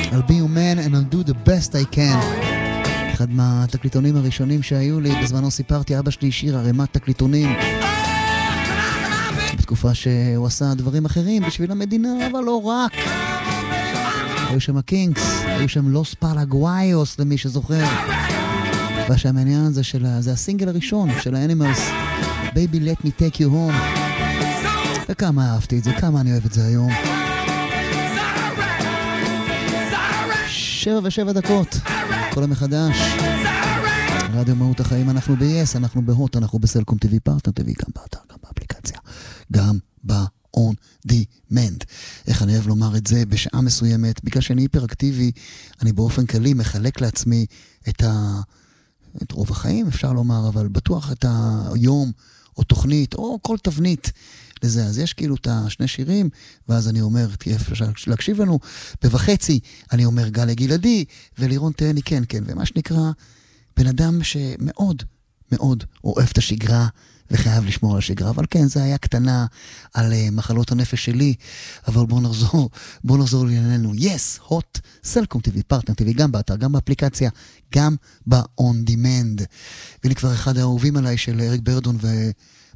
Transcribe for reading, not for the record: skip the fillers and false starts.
I'll be your man and I'll do the best I can. אחד מהתקליטונים הראשונים שהיו לי, בזמנו סיפרתי, אבא שלי השאיר ערימת תקליטונים. בתקופה שהוא עשה דברים אחרים בשביל המדינה, אבל לא רק. היו שם הקינגס, היו שם לוס פרגוויוס, למי שזוכר. והשם העניין הזה זה הסינגל הראשון של האנימלס, Baby Let Me Take You Home. וכמה אהבתי את זה, כמה אני אוהב את זה היום. 7:07, כל המחדש. רדיו מהות החיים, אנחנו ב-yes, אנחנו בהוט, אנחנו בסלקום TV, פרטנר TV, גם באתר, גם באפליקציה, גם ב-on demand. איך אני אוהב לומר את זה בשעה מסוימת, בגלל שאני היפראקטיבי, אני באופן כללי מחלק לעצמי את רוב החיים, אפשר לומר, אבל בטוח את היום, או תוכנית, או כל תבנית לזה. אז יש כאילו את השני שירים, ואז אני אומר, תהיה אפשר להקשיב לנו, בחצי, אני אומר גל גלעדי, ולירון תהני, כן, כן, ומה שנקרא, בן אדם שמאוד, מאוד אוהב את השגרה, וחייב לשמור על השגרה, אבל כן, זה היה קטנה על מחלות הנפש שלי, אבל בואו נחזור לענייננו. Yes, hot, סלקום TV, פרטנר TV, גם באתר, גם באפליקציה, גם ב-on demand. והנה כבר אחד האהובים עליי של אריק ברדון